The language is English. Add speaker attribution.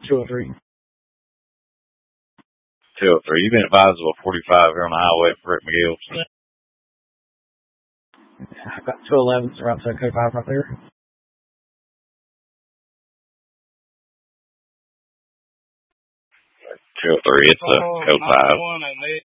Speaker 1: 203.
Speaker 2: 203. You've been advised of a 45 here on the highway for Rick McGill.
Speaker 1: I've got 211s around code 5 right there.
Speaker 2: 203. It's a code 5.